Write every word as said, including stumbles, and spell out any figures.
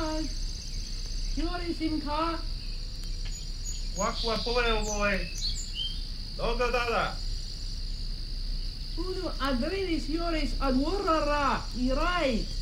Tak. Joris Imka. Wakwa Polevoy. Doga Dada. Uno Adrenis Joris Adworara. Irait.